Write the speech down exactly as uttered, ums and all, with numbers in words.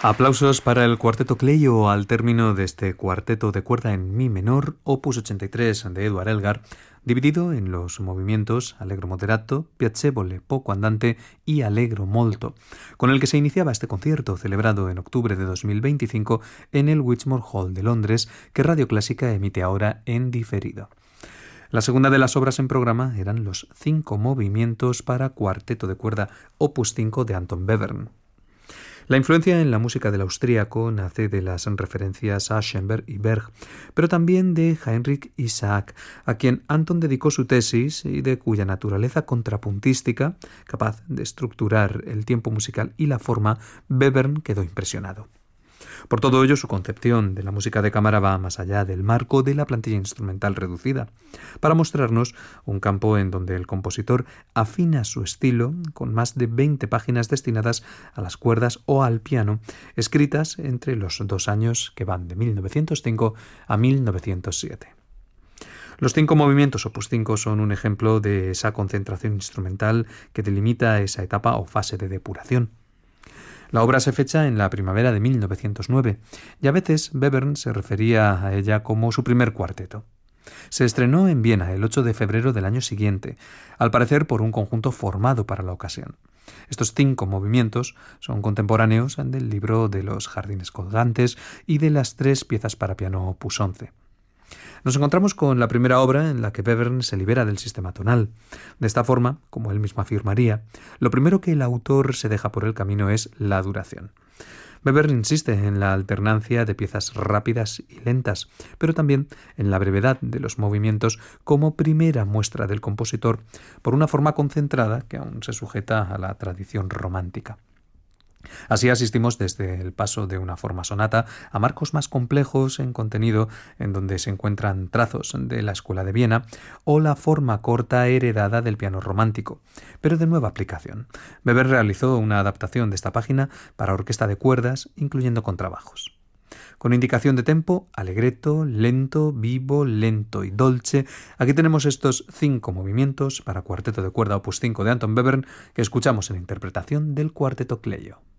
Aplausos para el Cuarteto Cleio al término de este cuarteto de cuerda en mi menor, opus ochenta y tres de Edward Elgar, dividido en los movimientos Allegro moderato, Piacevole poco andante y Allegro molto, con el que se iniciaba este concierto celebrado en octubre de dos mil veinticinco en el Wigmore Hall de Londres, que Radio Clásica emite ahora en diferido. La segunda de las obras en programa eran los cinco movimientos para cuarteto de cuerda opus cinco de Anton Webern. La influencia en la música del austríaco nace de las referencias a Schoenberg y Berg, pero también de Heinrich Isaac, a quien Anton dedicó su tesis y de cuya naturaleza contrapuntística, capaz de estructurar el tiempo musical y la forma, Webern quedó impresionado. Por todo ello, su concepción de la música de cámara va más allá del marco de la plantilla instrumental reducida, para mostrarnos un campo en donde el compositor afina su estilo con más de veinte páginas destinadas a las cuerdas o al piano, escritas entre los dos años que van de mil novecientos cinco a mil novecientos siete. Los cinco movimientos opus cinco son un ejemplo de esa concentración instrumental que delimita esa etapa o fase de depuración. La obra se fecha en la primavera de mil novecientos nueve y a veces Webern se refería a ella como su primer cuarteto. Se estrenó en Viena el ocho de febrero del año siguiente, al parecer por un conjunto formado para la ocasión. Estos cinco movimientos son contemporáneos del libro de los jardines colgantes y de las tres piezas para piano opus once. Nos encontramos con la primera obra en la que Webern se libera del sistema tonal. De esta forma, como él mismo afirmaría, lo primero que el autor se deja por el camino es la duración. Webern insiste en la alternancia de piezas rápidas y lentas, pero también en la brevedad de los movimientos como primera muestra del compositor por una forma concentrada que aún se sujeta a la tradición romántica. Así asistimos desde el paso de una forma sonata a marcos más complejos en contenido, en donde se encuentran trazos de la Escuela de Viena o la forma corta heredada del piano romántico, pero de nueva aplicación. Webern realizó una adaptación de esta página para orquesta de cuerdas, incluyendo contrabajos. Con indicación de tempo, allegretto, lento, vivo, lento y dolce. Aquí tenemos estos cinco movimientos para cuarteto de cuerda opus cinco de Anton Webern que escuchamos en la interpretación del Cuarteto Cleio.